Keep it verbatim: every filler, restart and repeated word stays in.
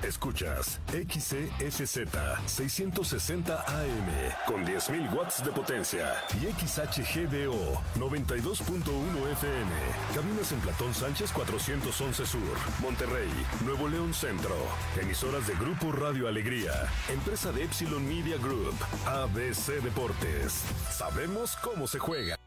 Escuchas X C F Z seiscientos sesenta A M con diez mil watts de potencia y X H G D O noventa y dos punto uno F M. Cabinas en Platón Sánchez cuatrocientos once Sur, Monterrey, Nuevo León Centro. Emisoras de Grupo Radio Alegría, empresa de Epsilon Media Group, A B C Deportes. Sabemos cómo se juega.